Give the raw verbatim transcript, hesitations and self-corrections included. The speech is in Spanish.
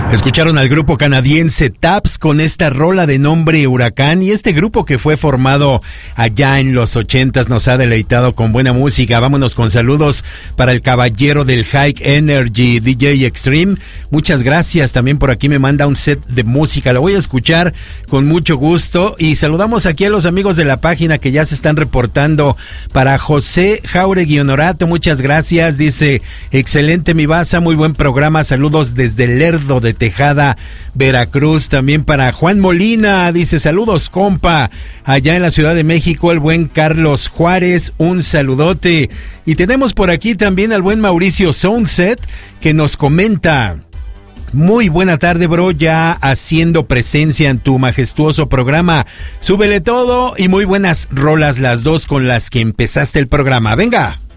Escucharon al grupo canadiense Taps con esta rola de nombre Huracán, y este grupo que fue formado allá en los ochentas nos ha deleitado con buena música. Vámonos con saludos para el caballero del High Energy, D J Extreme. Muchas gracias, también por aquí me manda un set de música, lo voy a escuchar con mucho gusto. Y saludamos aquí a los amigos de la página que ya se están reportando. Para José Jauregui Honorato, muchas gracias, dice: excelente mi Baza, muy buen programa, saludos desde Lerdo de Tejada, Veracruz. También para Juan Molina, dice: saludos compa, allá en la Ciudad de México, el buen Carlos Juárez, un saludote. Y tenemos por aquí también al buen Mauricio Soundset, que nos comenta: muy buena tarde, bro, ya haciendo presencia en tu majestuoso programa, súbele todo y muy buenas rolas las dos con las que empezaste el programa, venga.